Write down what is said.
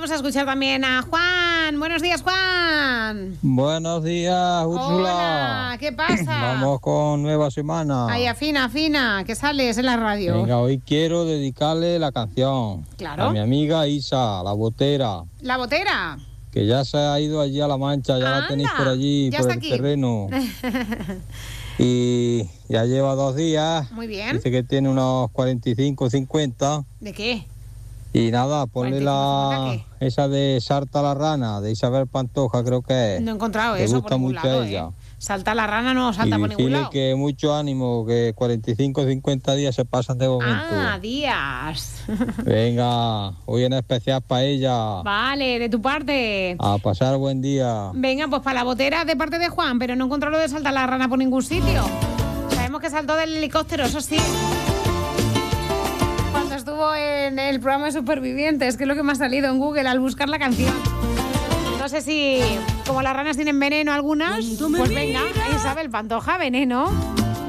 vamos a escuchar también a Juan. Buenos días, Juan. Buenos días, Úrsula. Hola, ¿qué pasa? Vamos con nueva semana. Ay, afina, que sales en la radio. Venga, hoy quiero dedicarle la canción. Claro. A mi amiga Isa, la botera. ¿La botera? Que ya se ha ido allí a La Mancha, ya Anda, la tenéis por allí, ya por está el aquí. terreno. Y ya lleva 2 días. Muy bien. Dice que tiene unos 45, 50. ¿De qué? Y nada, ponle 45, esa de Sarta la rana, de Isabel Pantoja, creo que es. No he encontrado Le eso gusta por ningún mucho lado, a ella. Salta la rana, no salta Y por ningún decirle lado. que mucho ánimo, que 45, 50 días se pasan de momento. Ah, días. Venga, hoy en especial para ella. Vale, de tu parte. A pasar buen día. Venga, pues para la botera de parte de Juan, pero no encontró lo de saltar la rana por ningún sitio. Sabemos que saltó del helicóptero, eso sí. Cuando estuvo en el programa de Supervivientes, que es lo que me ha salido en Google al buscar la canción. No sé si, como las ranas tienen veneno algunas, pues venga, Isabel Pantoja, veneno.